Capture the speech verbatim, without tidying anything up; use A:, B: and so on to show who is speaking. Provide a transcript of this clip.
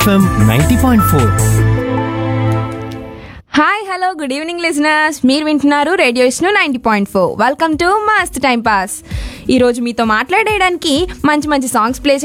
A: FM ninety point four.
B: Hi hello good evening listeners, మీరు వింటున్నారు radio Vishnu ninety point four. Welcome to మస్త్ time pass. ఈరోజు మీతో మాట్లాడేయడానికి మంచి మంచి సాంగ్స్ ప్లే